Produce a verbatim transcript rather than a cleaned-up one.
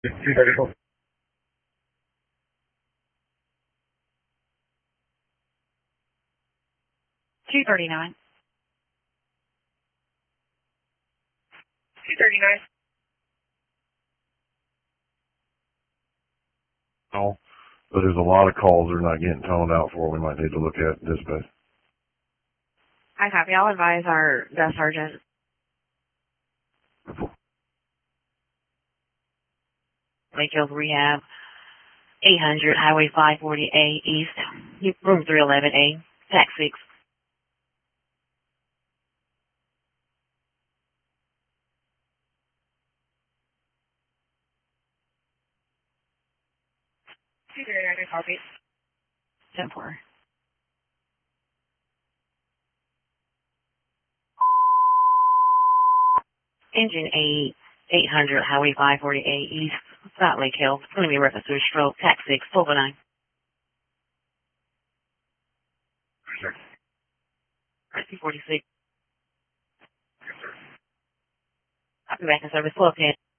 two thirty-four. two thirty-nine. two thirty-nine. Oh, but there's a lot of calls they're not getting toned out for. We might need to look at dispatch. I copy. I'll advise our desk sergeant. Wakefield Rehab, eight hundred Highway five forty A East, room three eleven A, tax six. two thirty-nine, copy. ten four. Engine eight, eight hundred Highway five forty A East, South Lake Hill. It's going to be a reference to a stroke, tax six, twelve oh nine. Sure. two forty-six. I'll be back in service, twelve ten.